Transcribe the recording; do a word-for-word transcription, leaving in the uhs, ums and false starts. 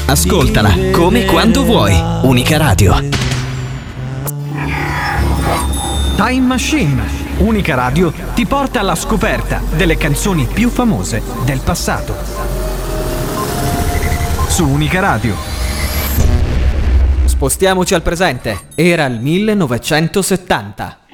Ascoltala come e quando vuoi. Unica Radio. Time Machine. Unica Radio ti porta alla scoperta delle canzoni più famose del passato. Su Unica Radio. Spostiamoci al presente. Era il millenovecentosettanta.